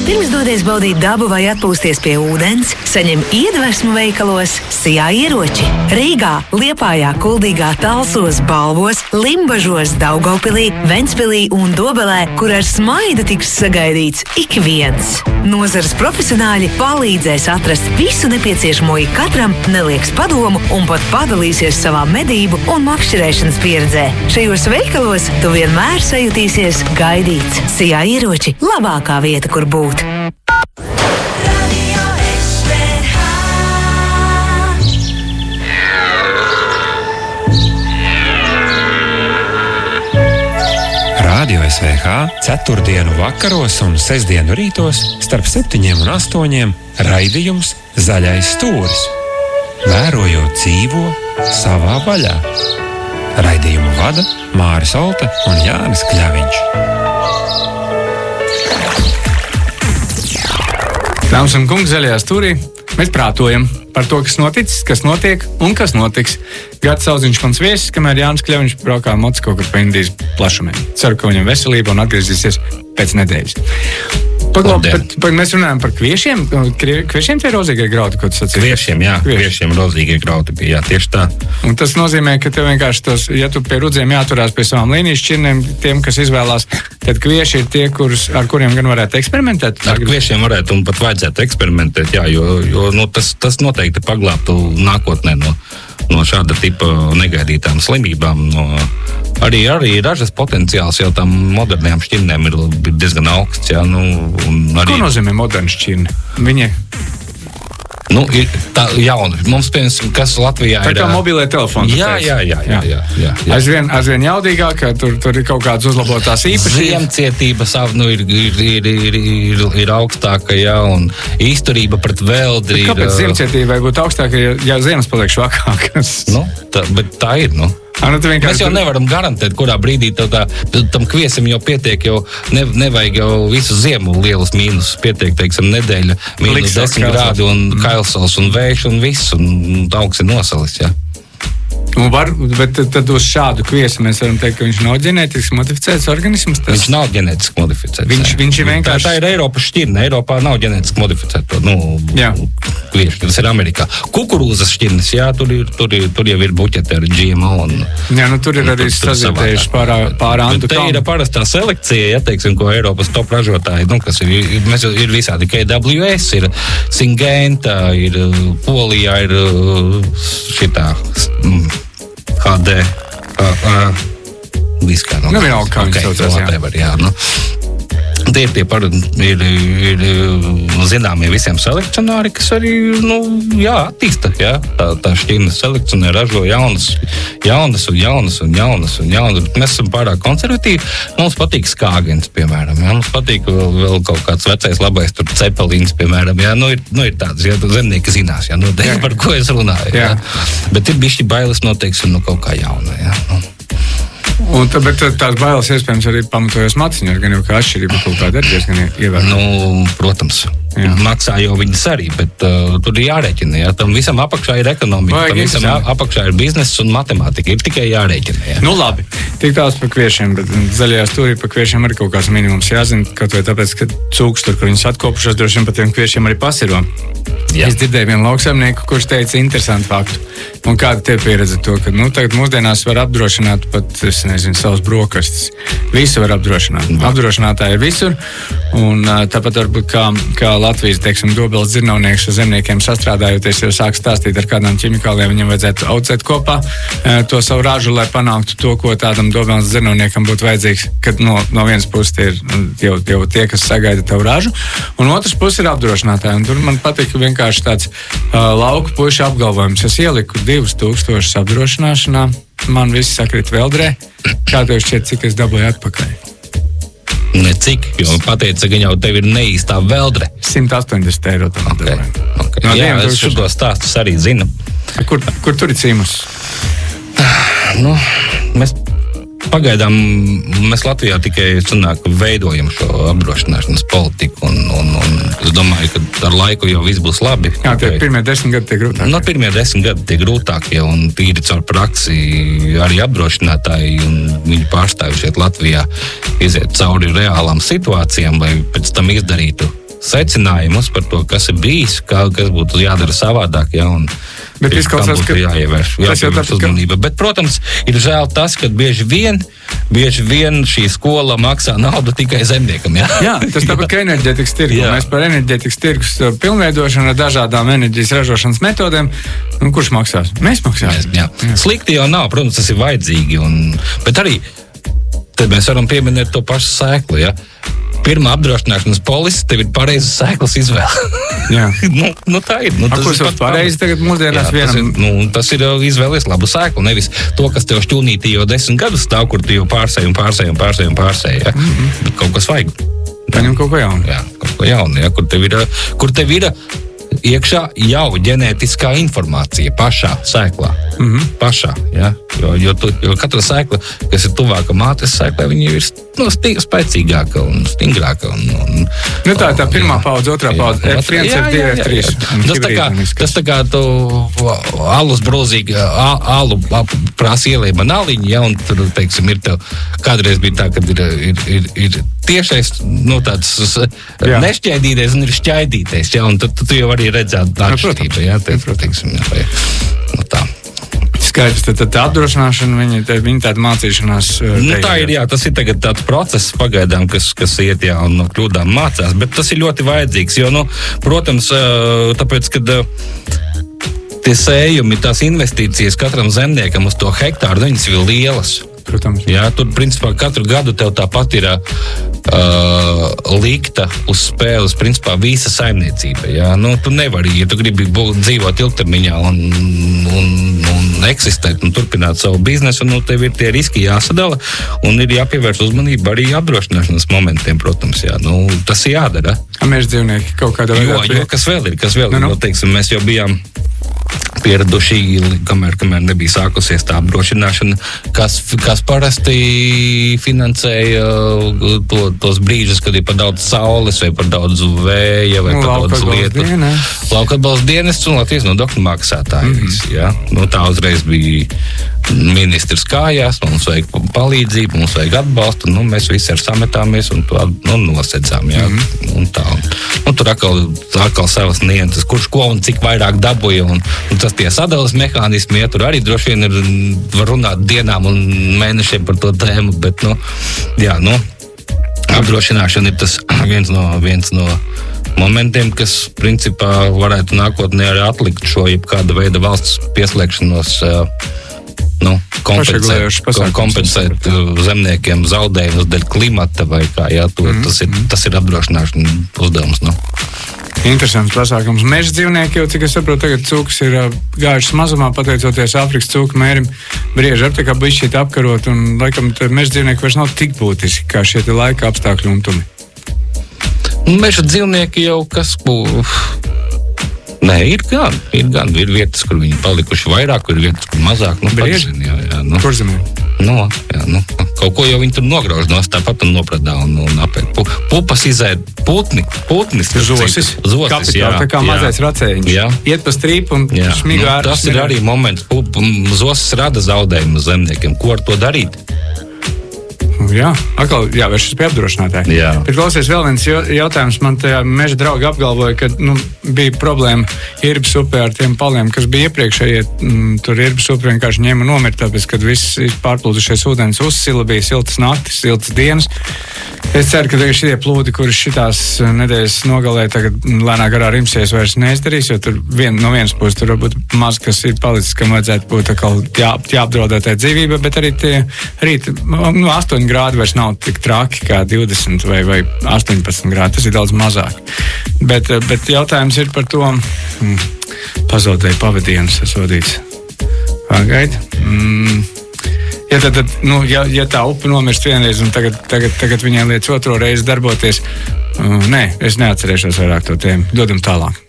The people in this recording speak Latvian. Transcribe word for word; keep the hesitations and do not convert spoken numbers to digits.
Pirms dodies baudīt dabu vai atpūsties pie ūdens, saņem iedvesmu veikalos Sijā ieroči. Rīgā, Liepājā, Kuldīgā, Talsos, Balvos, Limbažos, Daugavpilī, Ventspilī un Dobelē, kur ar smaidu tiks sagaidīts ik viens. Nozares profesionāļi palīdzēs atrast visu nepieciešamo ikatram, nelieks padomu un pat padalīsies savā medību un makšķerēšanas pieredzē. Šajos veikalos tu vienmēr sajutīsies gaidīts. Sijā ieroči – labākā vieta, kur būt. Radio S V H ceturtdienu vakaros un sestdienu rītos starp septiņiem un astoņiem raidījums Zaļais stūris. Vērojot dzīvo savā vaļā. Raidījumu vada Māris Olta un Jānis Kļaviņš. Dāmas un kungi, Zaļajā stūrī mēs prātojam par to, kas noticis, kas notiek un kas notiks. Gats Sauziņš mans viesis, kamēr Jānis Kļaviņš braukā motociklu pa Indijas plašumiem. Ceru, ka viņam veselība un atgriezīsies pēc nedēļas. Paglab, bet, bet mēs runājam par kviešiem. Kviešiem tie ir rozīgie grauti, ko tu sacīji? Kviešiem, jā. Kvieši. Kviešiem rozīgie grauti bija, jā, tieši tā. Un tas nozīmē, ka tev vienkārši tos, ja tu pie rudziem jāturās pie savām līnijas šķirnēm, tiem, kas izvēlās, tad kvieši ir tie, kurus, ar kuriem gan varētu eksperimentēt. Ar kviešiem varētu un pat vajadzētu eksperimentēt, jā, jo, jo nu, tas, tas noteikti paglābtu nākotnē no, no šāda tipa negaidītām slimībām. No, arī, arī ražas potenciāls jau tām modernajām šķirnēm ir diezgan augsts, jā, nu, arī... Ko nozīmē moderna šķirne? Viņa... Nu, ir tā jauna. Mums, piemēram, kas Latvijā tā ir... Tā kā mobilē telefons. Jā, jā, jā, jā, jā, jā, jā. Aizvien, aizvien jaudīgāk, ka tur, tur ir kaut kādas uzlabotās īpašības. Ziemcietība savu, nu, ir, ir, ir, ir, ir, ir augstāka, jā, un izturība pret veldri ir... Kāpēc ziemcietībai būtu augstāka, ja, ja ziemas paliek švakākas? Nu, tā, bet tā ir, nu. A, nu mēs jau nevaram garantēt, kurā brīdī tā, tā, tam kviesim jau pietiek, jau ne, nevajag jau visu ziemu lielus mīnusus, pietiek, teiksim, nedēļa, mīnus desmit grādi un kailsals un vējš un viss, un augs ir nosalis, jā. Un var, bet tad uz šādu kviesu mēs varam teikt, ka viņš nav ģenētiski modificēts organisms? Tas... Viņš nav ģenētiski modificēts. Viņš, viņš ir vienkārši... Tā, tā ir Eiropas šķirne. Eiropā nav ģenētiski modificēta, nu, kvieši, tas ir Amerikā. Kukurūzas šķirnes, jā, tur, ir, tur, ir, tur jau ir buķeti ar G M O. Un, jā, nu tur ir arī sazietējuši pārā, pārā antu kalnu. Te ir parastā selekcija, ja teiksim, ko Eiropas top ražotāji, nu, kas ir, mēs, ir visādi K W S, ir Syngenta, ir Polijā, ir šitā... H D, viskā. Nu, vienalga, kā viņš saucās, jā. jā nu. Tie ir tie par, ir, ir zināmie visiem selekcionāri, kas arī, nu, jā, attīsta, jā. Tā, tā šķirne selekcionē, ražo jaunas, jaunas un jaunas un jaunas un jaunas. Mēs esam pārāk konservatīvi. Mums patīk skāgens, piemēram, jā. Mums patīk vēl, vēl kaut kāds vecais labais tur cepelīns, piemēram, jā. Nu, ir, nu, ir tāds, jā, zemnieki zinās, jā, noteikti, par ko es runāju, jā. jā. Bet ir bišķi bailes noteikti, nu, kaut kā jauna, jā. Nu. Un, tā, bet tās bailes iespējams arī pamatojas maciņos, gan jau kā atšķirība kaut kāda ir diezgan ievērta. Nu, protams, jā. Maksā jau viņas arī, bet uh, tur ir jārēķina, jā. Tam visam apakšā ir ekonomika, Vajag tam visam interesanti. apakšā ir bizness un matemātika, ir tikai jārēķina, jā. Nu, labi, tik tās par kviešiem, bet zaļajā stūrī par kviešiem arī kaut kāds minimums jāzina, kaut vai tāpēc, ka cūks tur, kur viņas atkopušās, droši vien par tiem kviešiem arī pasiro. Jā. Es dzirdēju vienu lauksaimnieku, kurš teica interesantu faktu. Un kāda te pieredze to, ka, nu, tagad mūsdienās var apdrošināt pat, es nezinu, savus brokastis. Visu var apdrošināt. Jā. Apdrošinātāji ir visur. Un tāpat varbūt kā, kā Latvijas, teiksim, Dobeles dzirnavnieks ar zemniekiem sastrādājoties, jau sāk stāstīt, ar kādām ķimikāliem viņam vajadzētu audzēt kopā to savu ražu, lai panāktu to, ko tādam Dobeles dzirnavniekam būtu vajadzīgs, kad no, no vienas puses tie ir jau, jau tie, kas sagaida tavu ražu, un otrs puses ir apdrošinātāji. Un tur man patīk vienkārši tāds uh, lauku puišu apgalvojums. Es ieliku divus tūkstošus apdrošināšanā, man viss sakrīt veldrē. Kā tev šķiet, cik es dabūju atpakaļ? Ne cik, jo pateica, ka jau tev ir neīstā veldre. simt astoņdesmit eiro tam okay. dabūju. Okay. No jā, es šo stāstus arī zinu. Kur, kur tur ir cīmus? Nu, mēs pagaidām, mēs Latvijā tikai sanāk, veidojam šo apdrošināšanas politiku, un, un, un es domāju, ka ar laiku jau viss būs labi. Jā, tie pirmie desmit gadi tiek grūtākie. No pirmie desmit gadi tiek grūtākie, un tīri caur praksi arī apdrošinātāji un viņi pārstāvi šeit Latvijā iziet cauri reālām situācijām, lai pēc tam izdarītu secinājumus par to, kas ir bijis, kā, kas būtu jādara savādāk, ja, un bet izklausās, ka jāievērš, jāpievērš uzmanība. Bet, protams, ir žēl tas, ka bieži vien, bieži vien šī skola maksā naudu tikai zemniekam. Jā, jā tas tāpat kā enerģētikas tirgu. Mēs par enerģētikas tirgus pilnveidošanu ar dažādām enerģijas ražošanas metodēm. Un kurš maksās? Mēs maksājam. Mēs, jā. Jā. Slikti jau nav, protams, tas ir vajadzīgi. Un, bet arī, tad mēs varam pieminēt to pašu sēklu, ja? Pirmā apdrošināšanas polise, tev ir pareizas sēklas izvēle. Jā. nu, nu tā ir. Nu, tas ir pat pareizi tagad mūsdienās vienam. Tas ir, nu, tas ir izvēlies labu sēklu, nevis to, kas tev šķūnītī jau desmit gadus stāv, kur tu jau pārsēji un pārsēji un pārsēji un pārsēji. Ja? Mm-hmm. Bet kaut kas vajag. Paņem kaut ko jaunu. Jā, kaut ko jaunu, ja? kur, tev ir, kur tev ir iekšā jau ģenētiskā informācija pašā sēklā. Mm-hmm. Pašā, ja? jo, jo, tu, jo katra sēkla, kas ir tuvāka mātes sēklā, viņa ir no, spēcīgāka un stingrāka. Un, un, nu tā ir tā pirmā paudze, otrā paudze. F viens, F divi, F trīs. Tas tā kā, tas tā kā tu alus brūzīgi, alu prasa ielēja man aliņu, ja, un tur, teiksim, ir tev, kādreiz bija tā, kad ir, ir, ir, ir tiešais, nu tāds jā. Nešķaidītais un ir šķaidītais, ja, un tu, tu, tu jau arī redzētu atšķirību, ja, te, teiksim, ja, nu tā. Skaidrs, tad, tad tā apdrošināšana, viņa, tā, viņa tāda mācīšanās. Nu, tā ir, jā, tas ir tagad tāds process pagaidām, kas, kas iet, jā, un no kļūdām mācās, bet tas ir ļoti vajadzīgs, jo, nu, protams, tāpēc, kad tie sējumi, tās investīcijas katram zemniekam uz to hektāru, viņas ir lielas. Protams. Jā, tur, principā, katru gadu tev tāpat ir uh, likta uz spēles, principā, visa saimniecība. Jā, nu, tu nevari, ja tu gribi būt, dzīvot ilgtermiņā un, un, un eksistēt un turpināt savu biznesu, nu, tev ir tie riski jāsadala un ir jāpievērš uzmanība arī apdrošināšanas momentiem, protams, jā, nu, tas ir jādara. Mēs dzīvnieki kaut kādā veidā. Jo, jo, kas vēl ir, kas vēl nu, ir, nu, teiksim, mēs jau bijām pieraduši, kamēr, kamēr nebija sākusies tā apdrošināšana, kas, kas parasti finansēja to, tos brīžus, kad ir par daudz saules vai par daudz vēja vai nu, par daudz lietu. Lauka atbalsta dienests un Latvijas nodokļu maksātāji. Mm-hmm. Ja? Nu, tā uzreiz bija ministrs kājās, mums vajag palīdzību, mums vajag atbalstu, nu, mēs visi ar sametāmies un to nu, nosedzām. Ja? Mm-hmm. Un tā, un, un tur atkal, atkal savas nianses, kurš ko un cik vairāk dabūja, un, un tas tie sadalas mehānismi, ja tur arī droši vien ir, var runāt dienām un mēnešiem par to tēmu, bet, nu, jā, nu, apdrošināšana ir tas viens no, viens no momentiem, kas, principā, varētu nākotnē arī atlikt šo jebkāda veida valsts pieslēgšanos, nu, kompensēt, kompensēt zemniekiem zaudējumus dēļ klimata vai kā, jā, to, mm-hmm. tas, ir, tas ir apdrošināšana uzdevums, nu. Interesants pasākums. Meža dzīvnieki jau, cik es saprotu, tagad cūkas ir uh, gājušas mazumā, pateicoties Āfrikas cūku mērim, brieži aptekā bišķīt apkarot, un laikam meža dzīvnieki vairs nav tik būtiski, kā šie te laika apstākļu un tumi. Meža dzīvnieki jau kas būtu... Nē, ir gan, ir gan, ir vietas, kur viņi palikuši vairāk, ir vietas, kur mazāk, nu, brieži? Jā, jā, nu. Kur zemē? No, jā, nu, kaut ko jau viņi tur nograuž no tāpat un nopradā un, un apēd. Pupas izēd, putni, putnis. Zosis. Zosis, kapitāli, jā. Tā kā jā. Mazais racējiņš. Jā. Iet pa strīpu un šmigā nu, ar. Tas ir arī moments. Zosis rada zaudējumu zemniekiem. Ko ar to darīt? Jā, atkal jāvēršas pie apdrošinātāja. Jā. Bet klausies, vēl viens jautājums. Man tajā meža draugi apgalvoja, ka nu, bija problēma Irbas upē ar tiem paliem, kas bija iepriekšējie. Mm, tur Irbas upē vienkārši ņēma un nomira, tāpēc, kad viss pārplūdušies ūdens uzsila, bija siltas naktis, siltas dienas. Es ceru, ka šie plūdi, kurus šitās nedēļas nogalē tagad lēnā garā rimsies, vairs neizdarīs, jo tur vien, no vienas puses tur varbūt maz, kas ir palicis, kam vajadzētu būt atkal jā, jāapdraudētē dzīvība, bet arī tie rīt, nu, astoņi grādi vairs nav tik traki kā divdesmit vai, vai astoņpadsmit grādi, tas ir daudz mazāk. Bet, bet jautājums ir par to, mm, pazaudēju pavadienas, sasodīts. Pagaid. Mm. Ja, tad, tad, nu, ja, ja tā upe nomirst vienreiz un tagad, tagad, tagad viņai liec otro reizi darboties, uh, nē, es neatcerēšos vairāk to tēmu. Dodam tālāk.